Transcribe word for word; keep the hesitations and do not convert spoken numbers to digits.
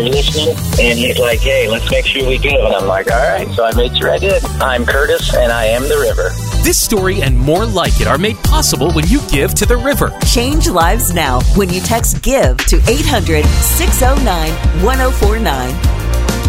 You're listening? And he's like, hey, let's make sure we give. And I'm like, all right. So I made sure I did. I'm Curtis, and I am the river. This story and more like it are made possible when you give to the river. Change lives now when you text GIVE to eight hundred, six oh nine, one oh four nine.